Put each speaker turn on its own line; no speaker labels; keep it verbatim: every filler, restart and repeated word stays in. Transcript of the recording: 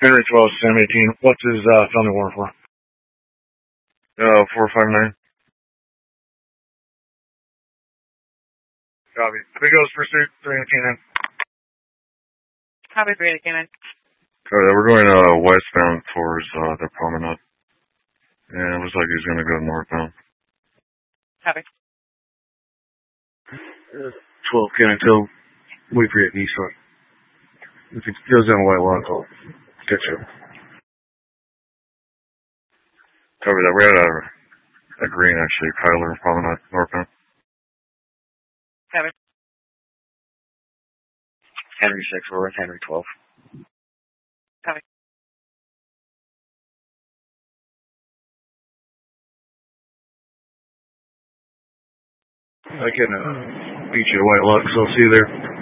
Henry twelve, Sam eighteen. What's his uh, felony warrant for? Uh, four five nine. Copy. Three goes pursuit, three eighteen in.
Copy, three eighteen in.
Copy. We're going uh, westbound towards uh, the promenade. And it looks like he's going to go northbound.
Copy.
Uh, twelve can until wait for you at east side. If it goes down White Lock, I'll get you. Copy that. We're at a, a green, actually. Kyler, promenade, northbound.
Copy.
Henry six, we're with Henry twelve.
Copy.
I can uh, beat you to White Lock, so I'll see you there.